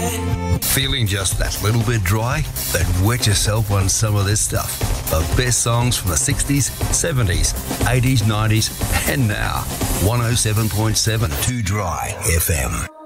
Feeling just that little bit dry? Then wet yourself on some of this stuff. The best songs from the 60s, 70s, 80s, 90s, and now. 107.7 2 Dry FM.